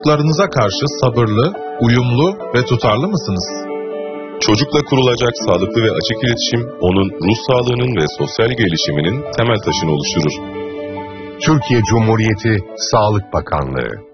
Çocuklarınıza karşı sabırlı, uyumlu ve tutarlı mısınız? Çocukla kurulacak sağlıklı ve açık iletişim, onun ruh sağlığının ve sosyal gelişiminin temel taşını oluşturur. Türkiye Cumhuriyeti Sağlık Bakanlığı